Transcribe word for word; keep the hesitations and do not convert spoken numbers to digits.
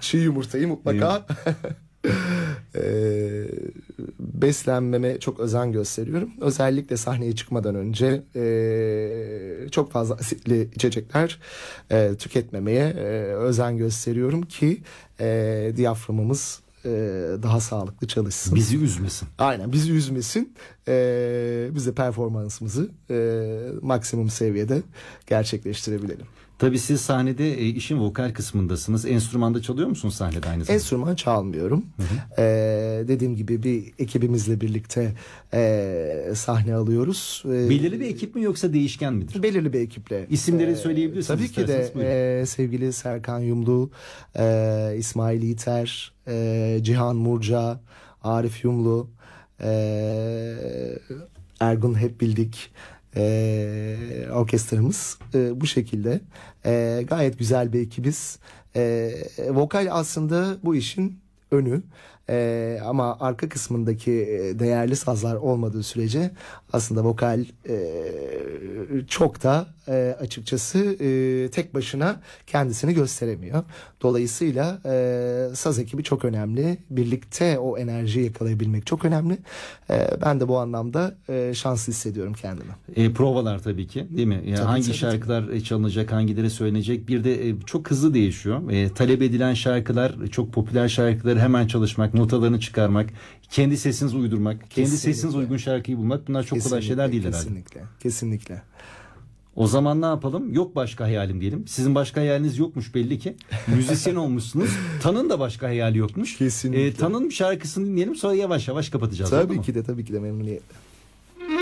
çiğ yumurtayı mutlaka Ee, beslenmeme çok özen gösteriyorum. Özellikle sahneye çıkmadan önce e, çok fazla asitli içecekler e, tüketmemeye e, özen gösteriyorum ki e, diyaframımız e, daha sağlıklı çalışsın. Bizi üzmesin. Aynen, bizi üzmesin. E, biz de performansımızı e, maksimum seviyede gerçekleştirebilelim. Tabii siz sahnede e, işin vokal kısmındasınız. Enstrümanda çalıyor musunuz sahnede aynı zamanda? Enstrüman çalmıyorum. Hı hı. Ee, dediğim gibi bir ekibimizle birlikte e, sahne alıyoruz. Ee, belirli bir ekip mi yoksa değişken midir? Belirli bir ekiple. İsimleri söyleyebilirsiniz. Tabii ki de e, sevgili Serkan Yumlu, e, İsmail Yiğiter, e, Cihan Murca, Arif Yumlu, e, Ergun Hep Bildik. Ee, orkestramız e, bu şekilde e, gayet güzel bir ekibiz. E, vokal aslında bu işin önü. Ee, ama arka kısmındaki değerli sazlar olmadığı sürece aslında vokal e, çok da e, açıkçası e, tek başına kendisini gösteremiyor. Dolayısıyla e, saz ekibi çok önemli. Birlikte o enerjiyi yakalayabilmek çok önemli. E, ben de bu anlamda e, şanslı hissediyorum kendimi. E, provalar tabii ki, değil mi? Yani tabii, hangi tabii, şarkılar tabii. çalınacak, hangileri söylenecek. Bir de e, çok hızlı değişiyor. E, talep edilen şarkılar, çok popüler şarkıları hemen çalışmak, notalarını çıkarmak, kendi sesinizi uydurmak, kendi Kesinlikle. sesinize uygun şarkıyı bulmak, bunlar çok Kesinlikle, kolay şeyler değil herhalde. Kesinlikle, kesinlikle. O zaman ne yapalım? Yok başka hayalim diyelim. Sizin başka hayaliniz yokmuş belli ki. Müzisyen olmuşsunuz. Tan'ın da başka hayali yokmuş. Kesinlikle. E, Tan'ın şarkısını dinleyelim, sonra yavaş yavaş kapatacağız. Tabii ki de, tabii ki de memnuniyetle.